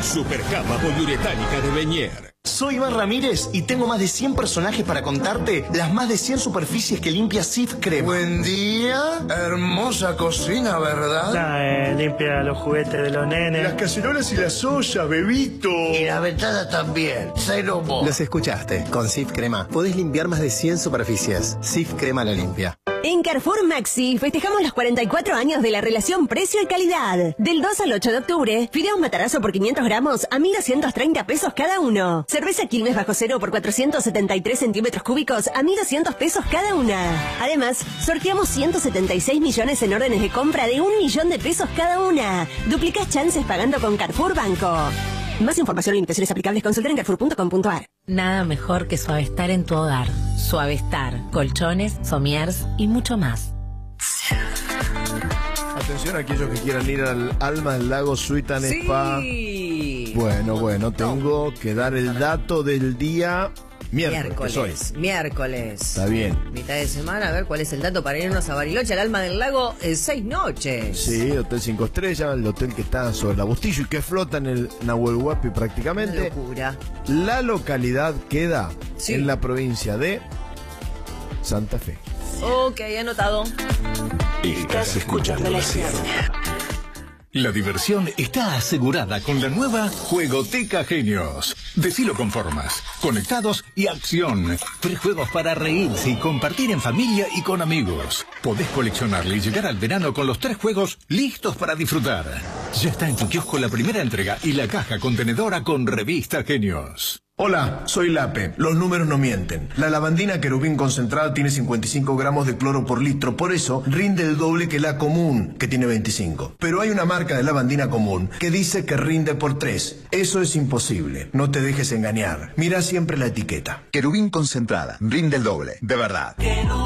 Supercama poliuretánica de Beñer. Soy Iván Ramírez y tengo más de 100 personajes para contarte las más de 100 superficies que limpia Cif Crema. Buen día, hermosa cocina, ¿verdad? Limpia los juguetes de los nenes. Las cacerolas y las ollas, bebito. Y la ventana también, cero mo. Los escuchaste. Con Cif Crema podés limpiar más de 100 superficies. Cif Crema la limpia. En Carrefour Maxi festejamos los 44 años de la relación precio y calidad. Del 2 al 8 de octubre, fideos Matarazo por 500 gramos a 1.230 pesos cada uno. Cerveza Quilmes bajo cero por 473 centímetros cúbicos a 1.200 pesos cada una. Además, sorteamos 176 millones en órdenes de compra de 1 millón de pesos cada una. Duplicás chances pagando con Carrefour Banco. Más información y limitaciones aplicables, consulta en carrefour.com.ar. Nada mejor que Suavestar en tu hogar. Suavestar, colchones, somiers y mucho más. Atención a aquellos que quieran ir al Alma del Lago Suite and Spa. Bueno, tengo que dar el dato del día miércoles. Miércoles. Está bien. Mitad de semana, a ver cuál es el dato para irnos a Bariloche, al Alma del Lago, 6 noches. Sí, Hotel 5 Estrellas, el hotel que está sobre la Bustillo y que flota en el Nahuel Huapi prácticamente. Una locura. La localidad queda en la provincia de Santa Fe. Ok, anotado. Estás escuchando la Ciudad. La diversión está asegurada con la nueva Juegoteca Genios. Decilo con formas, conectados y acción. 3 juegos para reírse y compartir en familia y con amigos. Podés coleccionarle y llegar al verano con los 3 juegos listos para disfrutar. Ya está en tu kiosco la primera entrega y la caja contenedora con revista Genios. Hola, soy Lape. Los números no mienten. La lavandina Querubín concentrada tiene 55 gramos de cloro por litro, por eso rinde el doble que la común, que tiene 25. Pero hay una marca de lavandina común que dice que rinde por 3. Eso es imposible. No te dejes engañar. Mira siempre la etiqueta. Querubín concentrada, rinde el doble, de verdad.